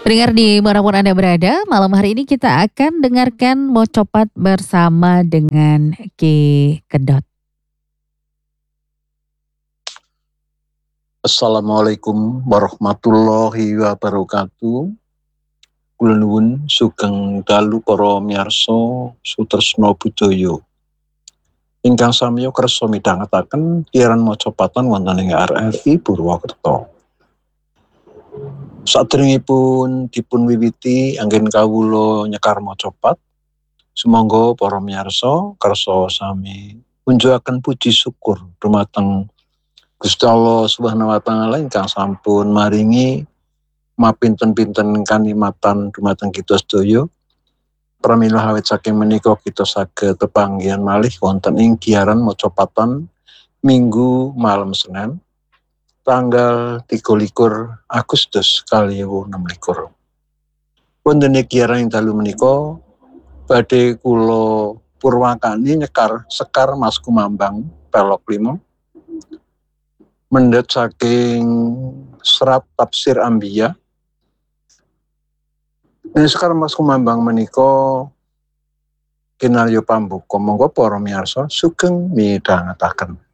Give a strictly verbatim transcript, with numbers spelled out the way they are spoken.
Pendengar di manapun Anda berada, malam hari ini kita akan dengarkan Mocopat bersama dengan Ki Kedot. Assalamualaikum warahmatullahi wabarakatuh. Kula nuwun sugeng dalu para miyarsa sutresna budaya. Ingkang samiya kersa midhangetaken siaran Mocopatan wonten ing R R I Purwokerto. Saderengipun dipun wiwiti anggen kawula nyekar Mocopat, sumangga para miyarsa kersa sami munjuaken puji syukur dumateng Gusti Allah Subhanahu wa taala ingkang sampun maringi mapinten-pinten kanikmatan dumateng kita sedaya. Pramila awit saking menika kita saged pepanggihan malih wonten ing giaran Mocopatan Minggu malam Senin tanggal tiga likur Agustus kalih ewu enem likur. Wonten ing giaran ing dalu menika badhe kula purwakani nyekar Sekar Mas Kumambang Pelok lima mendhet saking serat tafsir Ambiya. Ing Sekar Mas Kumambang menika kinarya pambuka, monggo para miyarsa sugeng midhangetaken.